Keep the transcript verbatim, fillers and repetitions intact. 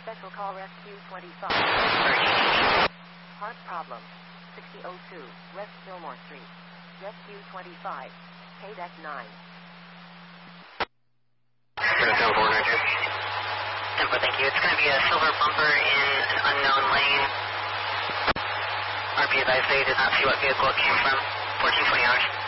Special call Rescue twenty-five. Heart problem. sixty oh two West Fillmore Street. Rescue twenty-five. K D E C nine. Tempo, thank you. It's going to be a silver bumper in an unknown lane. R P advised they did not see what vehicle it came from. fourteen twenty hours.